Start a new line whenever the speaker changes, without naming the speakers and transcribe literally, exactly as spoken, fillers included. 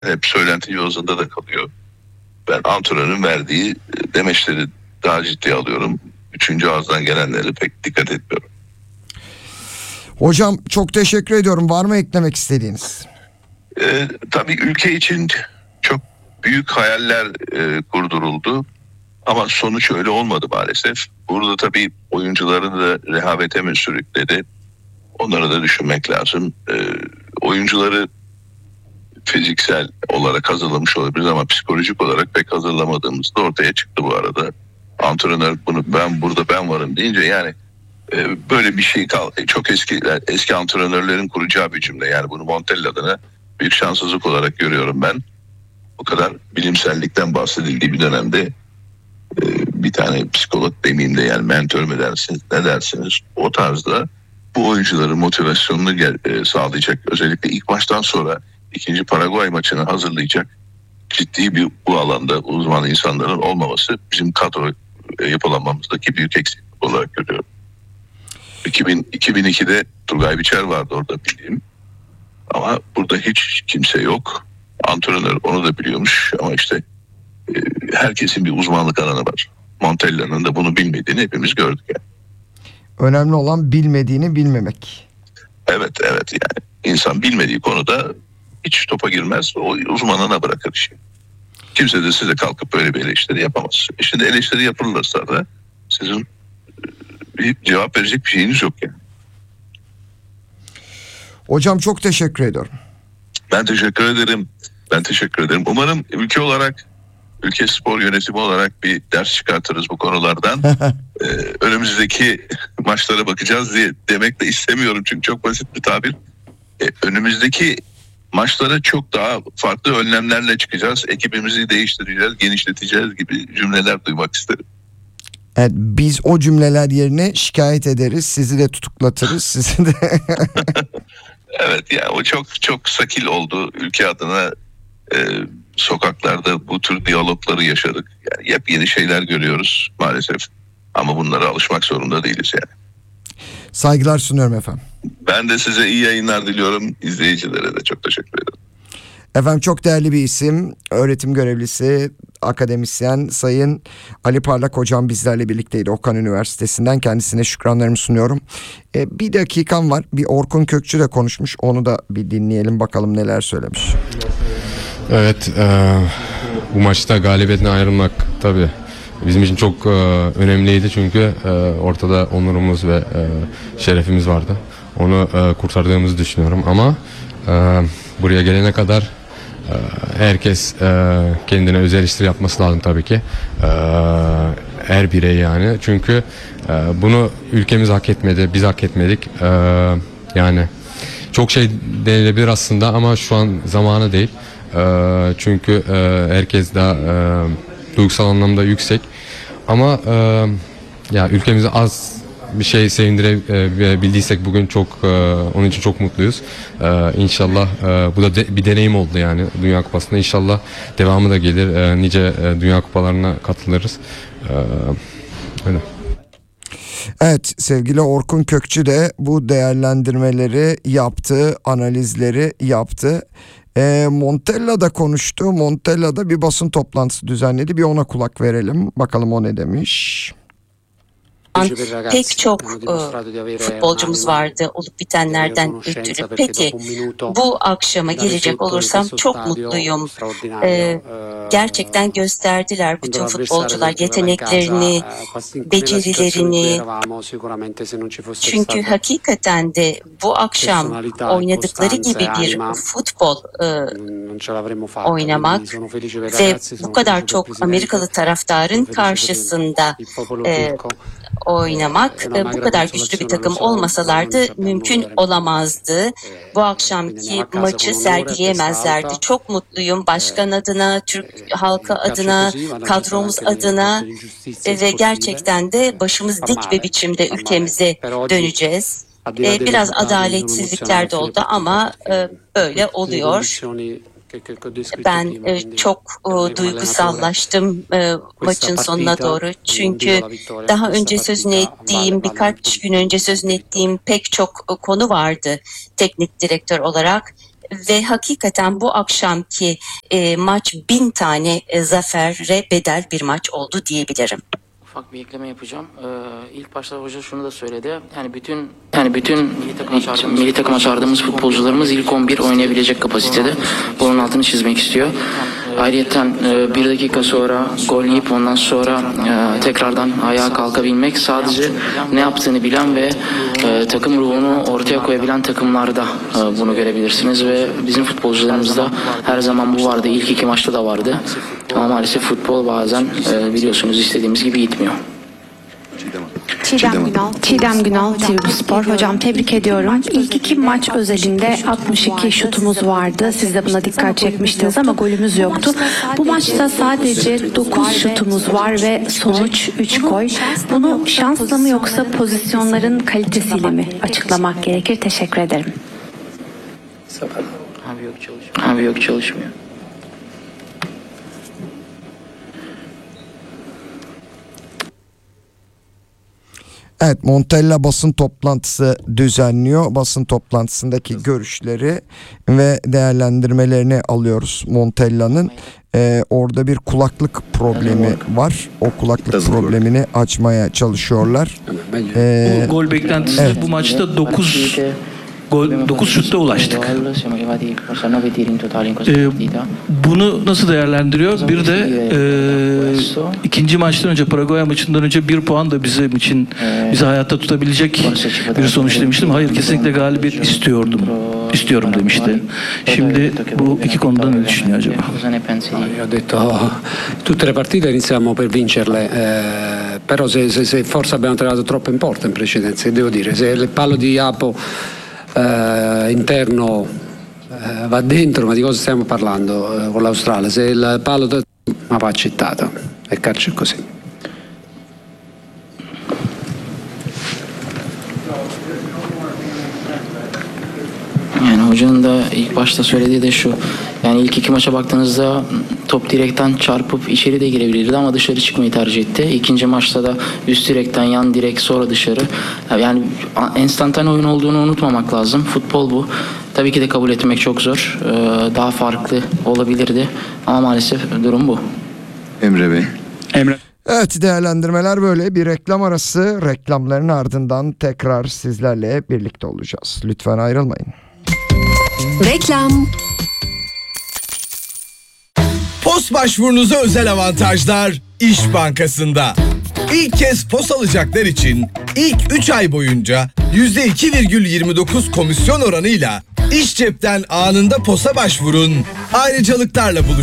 hep söylenti yozunda da kalıyor. Ben antrenörün verdiği demeçleri daha ciddiye alıyorum. Üçüncü ağızdan gelenlere pek dikkat etmiyorum.
Hocam çok teşekkür ediyorum. Var mı eklemek istediğiniz?
Ee, tabii ülke için çok büyük hayaller e, kurduruldu. Ama sonuç öyle olmadı maalesef. Burada tabii oyuncuları da rehavete mi sürükledi? Onları da düşünmek lazım. Ee, oyuncuları fiziksel olarak hazırlamış olabiliriz ama psikolojik olarak pek hazırlamadığımız da ortaya çıktı bu arada. Antrenör bunu ben burada ben varım deyince yani e, böyle bir şey kaldı. Çok eski eski antrenörlerin kuracağı bir cümle. Yani bunu Montella adına büyük şanssızlık olarak görüyorum ben. O kadar bilimsellikten bahsedildiği bir dönemde e, bir tane psikolog demeyeyim de yani mentor mu dersiniz ne dersiniz o tarzda bu oyuncuların motivasyonunu gel, e, sağlayacak. Özellikle ilk maçtan sonra ikinci Paraguay maçını hazırlayacak ciddi bir bu alanda uzman insanların olmaması bizim kadro e, yapılanmamızdaki büyük eksiklik olarak görüyorum. iki bin, iki bin ikide Turgay Biçer vardı orada bildiğim. Ama burada hiç kimse yok. Antrenör onu da biliyormuş ama işte e, herkesin bir uzmanlık alanı var. Montella'nın da bunu bilmediğini hepimiz gördük yani.
Önemli olan bilmediğini bilmemek.
Evet evet yani insan bilmediği konuda hiç topa girmez. O uzmanına bırakır işi. Kimse de size kalkıp böyle bir eleştiri yapamaz. E şimdi eleştiri yapılırsa da sizin bir cevap verecek bir şeyiniz yok yani.
Hocam çok teşekkür ediyorum.
Ben teşekkür ederim. Ben teşekkür ederim. Umarım ülke olarak, ülke spor yönetimi olarak bir ders çıkartırız bu konulardan. ee, önümüzdeki maçlara bakacağız diye demek de istemiyorum çünkü çok basit bir tabir. Ee, önümüzdeki maçlara çok daha farklı önlemlerle çıkacağız. Ekibimizi değiştireceğiz, genişleteceğiz gibi cümleler duymak isterim.
Evet, biz o cümleler yerine şikayet ederiz. Sizi de tutuklatırız. Sizi de...
Evet ya o çok çok sakil oldu ülke adına. E, sokaklarda bu tür diyalogları yaşadık. Yani yepyeni şeyler görüyoruz maalesef. Ama bunlara alışmak zorunda değiliz yani.
Saygılar sunuyorum efendim.
Ben de size iyi yayınlar diliyorum. İzleyicilere de çok teşekkür ederim.
Efendim çok değerli bir isim, öğretim görevlisi, akademisyen Sayın Ali Parlak hocam bizlerle birlikteydi Okan Üniversitesi'nden. Kendisine şükranlarımı sunuyorum. Ee, bir dakikam var. Bir Orkun Kökçü de konuşmuş. Onu da bir dinleyelim bakalım neler söylemiş.
Evet, e, bu maçta galibiyetle ayrılmak tabii bizim için çok e, önemliydi çünkü e, ortada onurumuz ve e, şerefimiz vardı. Onu e, kurtardığımızı düşünüyorum ama e, buraya gelene kadar e, herkes e, kendine öz eleştiri yapması lazım tabii ki. E, her birey yani çünkü e, bunu ülkemiz hak etmedi, biz hak etmedik. E, yani çok şey denilebilir aslında ama şu an zamanı değil. E, çünkü e, herkes daha e, duygusal anlamda yüksek. Ama e, ya ülkemize az bir şey sevindirebildiysek bugün çok e, onun için çok mutluyuz. E, İnşallah e, bu da de, bir deneyim oldu yani Dünya Kupası'nda. İnşallah devamı da gelir. E, nice e, Dünya Kupalarına katılırız. E, öyle.
Evet, sevgili Orkun Kökçü de bu değerlendirmeleri yaptı, analizleri yaptı. E, Montella da konuştu. Montella da bir basın toplantısı düzenledi. Bir ona kulak verelim. Bakalım o ne demiş.
Pek çok e, futbolcumuz vardı olup bitenlerden ötürü. Peki bu akşama gelecek olursam çok mutluyum. E, gerçekten gösterdiler bütün futbolcular yeteneklerini, becerilerini. Çünkü hakikaten de bu akşam oynadıkları gibi bir futbol e, oynamak ve bu kadar çok Amerikalı taraftarın karşısında e, oynamak e, bu kadar güçlü bir takım olmasalardı mümkün olamazdı. Bu akşamki maçı sergileyemezlerdi. Çok mutluyum başkan adına, Türk halkı adına, kadromuz adına e, ve gerçekten de başımız dik bir biçimde ülkemize döneceğiz. E, biraz adaletsizlikler de oldu ama e, böyle oluyor. Ben e, çok e, duygusallaştım e, maçın sonuna doğru. Çünkü daha önce sözünü ettiğim, birkaç gün önce sözünü ettiğim pek çok e, konu vardı teknik direktör olarak. ve hakikaten bu akşamki e, maç bin tane e, zafere bedel bir maç oldu diyebilirim.
Ufak bir ekleme yapacağım. Ee, ilk başta hoca şunu da söyledi. Yani bütün yani bütün milli takıma çağırdığımız, milli takıma çağırdığımız futbolcularımız ilk on bir oynayabilecek kapasitede. Bunun altını çizmek istiyor. Ayrıyeten e, bir dakika sonra gol yiyip ondan sonra e, tekrardan ayağa kalkabilmek sadece ne yaptığını bilen ve e, takım ruhunu ortaya koyabilen takımlarda e, bunu görebilirsiniz ve bizim futbolcularımızda her zaman bu vardı. İlk iki maçta da vardı. Ama maalesef futbol bazen e, biliyorsunuz istediğimiz gibi gitmiyor.
Çiğdem Günal, Çiğdem Günal, T V Spor. Hocam tebrik ediyorum. İlk iki maç özelinde altmış iki şutumuz vardı. Siz de buna dikkat çekmiştiniz ama golümüz yoktu. Bu maçta sadece dokuz şutumuz var ve sonuç üç gol. Bunu şansla mı yoksa pozisyonların kalitesiyle mi açıklamak gerekir? Teşekkür ederim.
Abi yok çalışmıyor. Abi yok çalışmıyor.
Evet, Montella basın toplantısı düzenliyor. Basın toplantısındaki görüşleri ve değerlendirmelerini alıyoruz Montella'nın. Ee, orada bir kulaklık problemi var. O kulaklık problemini açmaya çalışıyorlar. Ee,
Bu gol beklentisi
evet.
Bu maçta dokuz gol dokuz şutta ulaştık. Ee, bunu nasıl değerlendiriyor? Bir de e, ikinci maçtan önce, Paraguay maçından önce bir puan da bizim için bizi hayatta tutabilecek bir sonuç demiştim. Hayır, kesinlikle galibiyet istiyordum. istiyorum demişti. Şimdi bu iki konuda ne düşünüyor acaba?
Io ho detto tutte le partite iniziamo per vincerle, eh, però se, se, se forse abbiamo tirato troppo in porta in precedenza, devo dire, se il palo di Apo eh, interno eh, va dentro, ma di cosa stiamo parlando eh, con l'Australia? Se il palo da... ma va accettato, e il calcio è così.
Yani hocanın da ilk başta söylediği de şu. Yani ilk iki maça baktığınızda top direkten çarpıp içeri de girebilirdi ama dışarı çıkmayı tercih etti. İkinci maçta da üst direkten yan direk sonra dışarı. Yani enstantane oyun olduğunu unutmamak lazım. Futbol bu. Tabii ki de kabul etmek çok zor. Daha farklı olabilirdi ama maalesef durum bu.
Emre Bey.
Emre.
Evet, değerlendirmeler böyle. Bir reklam arası, reklamların ardından tekrar sizlerle birlikte olacağız. Lütfen ayrılmayın.
Reklam.
Pos başvurunuza özel avantajlar İş Bankası'nda. İlk kez pos alacaklar için ilk üç ay boyunca yüzde iki virgül yirmi dokuz komisyon oranıyla İş Cep'ten anında posa başvurun, ayrıcalıklarla buluşun.